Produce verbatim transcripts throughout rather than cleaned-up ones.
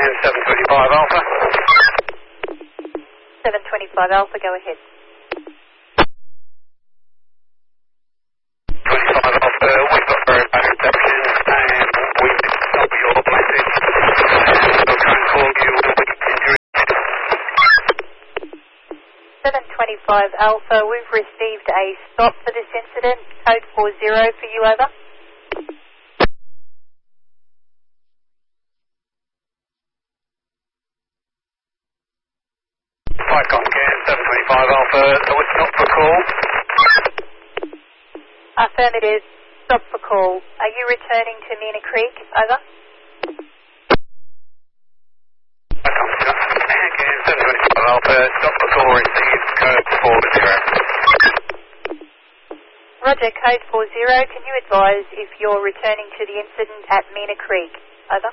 seven twenty-five Alpha. seven twenty-five Alpha, go ahead. twenty-five Alpha, we've got very bad reception and we picked up your message and we'll try and call you when we can do it. seven twenty-five Alpha, we've received a stop for this incident. Code four zero for you, over. Icon Care, seven twenty-five Alpha, so we're stop for call. Affirmative, stop for call. Are you returning to Mina Creek, over? Icon Care, seven twenty-five Alpha, stop for call received, code four zero. Roger, code four zero, can you advise if you're returning to the incident at Mina Creek, over?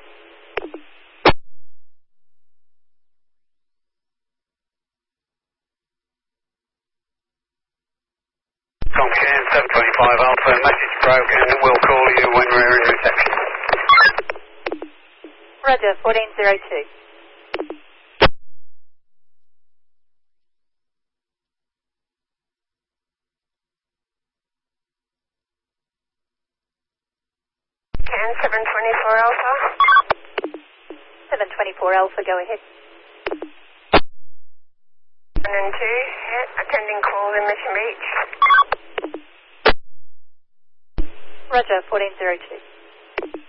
Comcan seven twenty-five Alpha, message broken, we'll call you when we're in reception. Roger, fourteen zero two. Can seven twenty-four Alpha. seven twenty-four Alpha, go ahead. one and two, attending call in Mission Beach. Roger, fourteen zero two.